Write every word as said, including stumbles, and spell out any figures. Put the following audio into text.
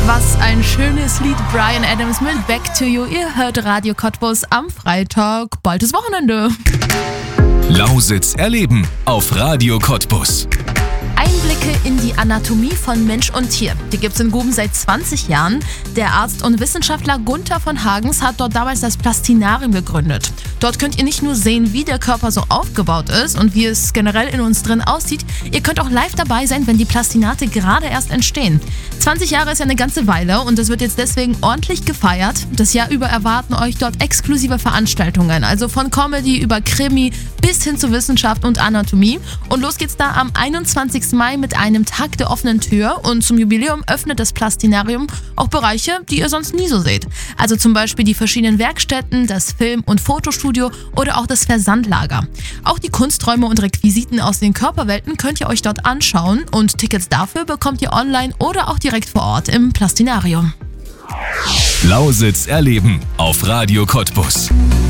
Was ein schönes Lied, Bryan Adams mit Back to You. Ihr hört Radio Cottbus am Freitag, bald ist Wochenende. Lausitz erleben auf Radio Cottbus. Einblicke in die Anatomie von Mensch und Tier. Die gibt's in Guben seit zwanzig Jahren. Der Arzt und Wissenschaftler Gunther von Hagens hat dort damals das Plastinarium gegründet. Dort könnt ihr nicht nur sehen, wie der Körper so aufgebaut ist und wie es generell in uns drin aussieht, ihr könnt auch live dabei sein, wenn die Plastinate gerade erst entstehen. zwanzig Jahre ist ja eine ganze Weile und es wird jetzt deswegen ordentlich gefeiert. Das Jahr über erwarten euch dort exklusive Veranstaltungen, also von Comedy über Krimi bis hin zu Wissenschaft und Anatomie. Und los geht's da am einundzwanzigsten Mai mit einem Tag der offenen Tür und zum Jubiläum öffnet das Plastinarium auch Bereiche, die ihr sonst nie so seht. Also zum Beispiel die verschiedenen Werkstätten, das Film- und Fotostudio oder auch das Versandlager. Auch die Kunsträume und Requisiten aus den Körperwelten könnt ihr euch dort anschauen und Tickets dafür bekommt ihr online oder auch direkt vor Ort im Plastinarium. Lausitz erleben auf Radio Cottbus.